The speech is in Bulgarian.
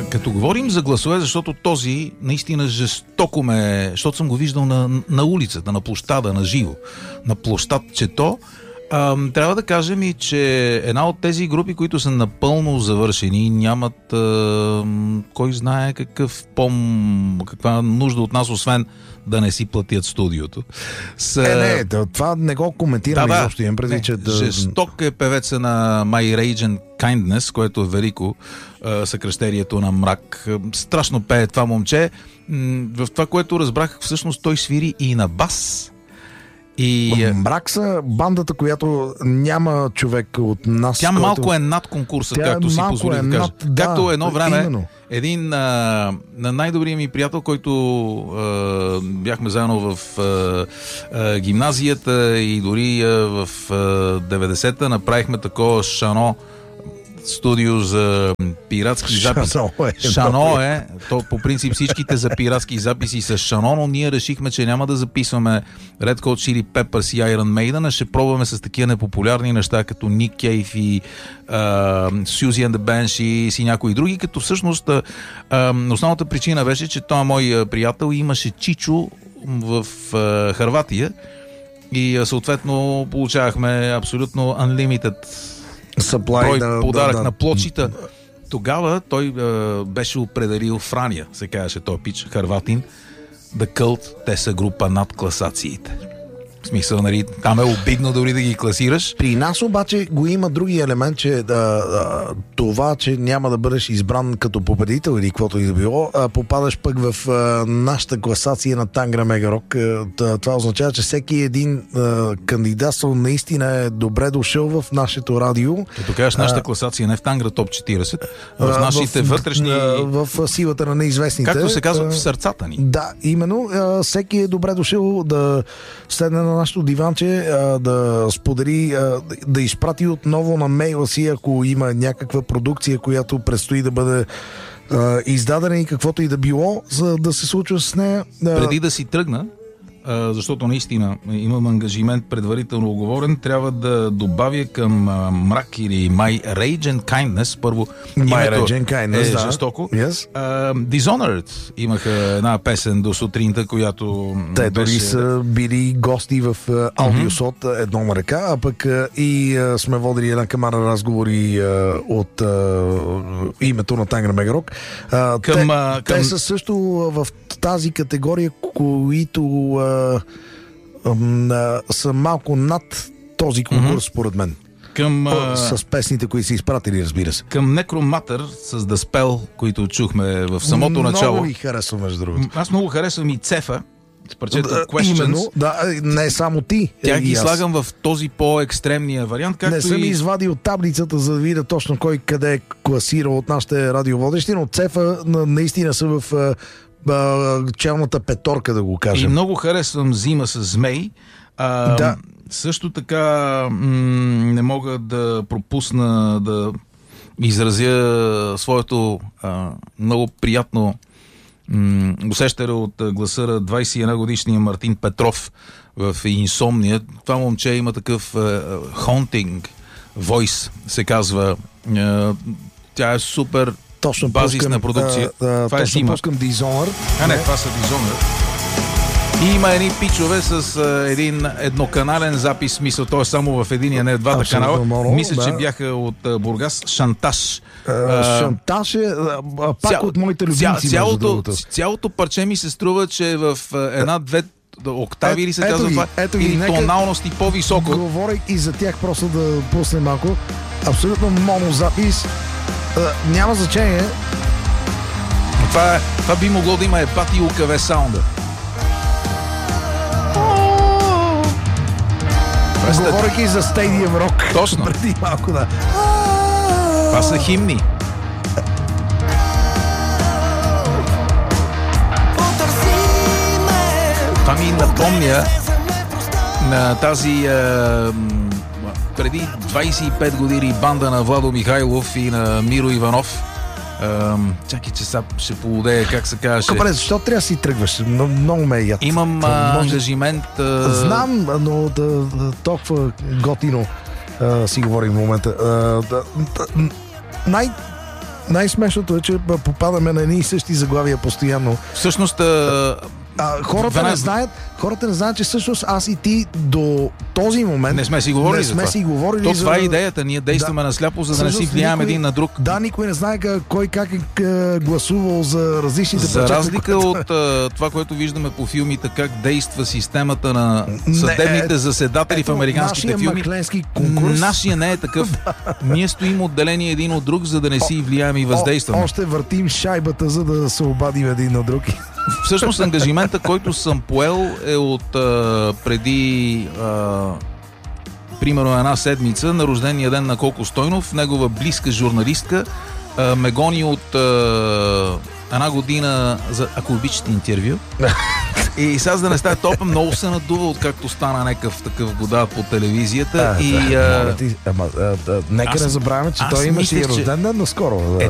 Като говорим за гласове, защото този наистина жестоко защото съм го виждал на улицата, на площада, на живо, на площад Чето, трябва да кажем и, че една от тези групи, които са напълно завършени, нямат кой знае каква нужда от нас, освен да не си платят студиото. Това не го коментираме изобщо. Имам преди, че жесток е певеца на My Rage and Kindness, което е велико съкръщението на мрак. Страшно пее това момче. В това, което разбрах, всъщност той свири и на бас. Мрак са бандата, която няма човек от нас. Тя малко е над конкурса, както си позволих да кажа. Както едно време един на най-добрият ми приятел, който бяхме заедно в гимназията и дори в 90-та направихме такова Шано студио за пиратски записи. Шано е. То по принцип всичките за пиратски записи с Шано, но ние решихме, че няма да записваме Red Hot Chili Peppers и Iron Maiden, а ще пробваме с такива непопулярни неща, като Ник Кейв и Susie and the Banshees и някои други, като всъщност основната причина беше, че той мой приятел имаше чичо в Хърватия и съответно получавахме абсолютно unlimited брой подарък на плочите. Тогава той беше определил Франия, се казваше той пич, хърватин, The Cult, те са група над класациите. В смисъл, нали, там е обидно дори да ги класираш. При нас обаче го има други елемент, че това, че няма да бъдеш избран като победител или каквото и да било, попадаш пък в нашата класация на Тангра Мегарок. Това означава, че всеки един кандидатствал наистина е добре дошъл в нашето радио. Като кажеш нашата класация, не в Тангра топ 40, в нашите вътрешни... В силата на неизвестните. Както се казва, в сърцата ни. Да, именно. Всеки е добре дошъл да седне на нашото диванче, да сподели, да изпрати отново на мейла си, ако има някаква продукция, която предстои да бъде издадена и каквото и да било, за да се случва с нея. Преди да си тръгна, защото наистина имам ангажимент предварително оговорен, трябва да добавя към мрак или My Rage and Kindness, първо My Rage and Kindness, жестоко. Yes. Dishonored имаха една песен до сутринта, която те дори са били гости в Аудиосот едно на ръка, а пък и сме водили една камара разговори от името на Тангра Мегарок. Те са също в тази категория, които са малко над този конкурс, според мен. С песните, които са изпратили, разбира се. Към Necromatter с The Spell, които чухме в самото начало. Много ви харесвам, между другото. Аз много харесвам и Цефа с парчето Questions. Именно, не само ти. Тя ги слагам в този по-екстремния вариант. Както не съм извадил таблицата, за да видя точно кой къде е класирал от нашите радиоводещи, но Цефа наистина са в челната петорка, да го кажем. И много харесвам Зима с Змей. Също така не мога да пропусна да изразя своето много приятно усещане от гласа на 21 годишния Мартин Петров в Инсомния. Това момче има такъв haunting voice, се казва. Тя е супер точно базисна продукция. Това е Зима. Пускам Dishonored. Не, това са Dishonored. И има едни пичове с един едноканален запис, смисъл, т.е. само в единия, не в двата канала. Мисля, че бяха от Бургас. Шантаж. Шантаж е пак от моите любимци. Цялото парче ми се струва, че в една-две октави или се казва това, или тоналности по-високо. Говорих и за тях, просто да пуснем малко. Абсолютно монозапис. Няма значение. Това би могло да има епат и УКВ саунда. Говорих и за Stadium Rock. Точно. Преди малко, да. Това са химни. Това ми напомня на тази преди 25 години банда на Владо Михайлов и на Миро Иванов. Чакай, че сега ще поводея, как се казваше. Добре, защо трябва да си тръгваш? Много ме е яд. Имам ангажимент. Знам, но толкова готино си говорим в момента. Най-смешното е, че попадаме на едни и същи заглавия постоянно. Всъщност... Хората не знаят, че всъщност аз и ти до този момент не сме си говорили за това. Това е идеята. Ние действаме насляпо, за да не си влияем един на друг. Да, никой не знае кой как е гласувал за различните За разлика от това, което виждаме по филмите, как действа системата на съдебните заседатели в американските филми. Нашия не е такъв. Ние стоим отделени един от друг, за да не си влияем и въздействаме. Още въртим шайбата, за да се обадим един на друг. Всъщност ангажимента, който съм поел, е от преди примерно една седмица на рождения ден на Колко Стойнов. Негова близка журналистка ме гони от една година за, ако обичате, интервю. И сега, за да не става топа, много се надува, откакто стана някакъв такъв вода по телевизията. Нека не забравяме, че той имаше и рожден ден наскоро.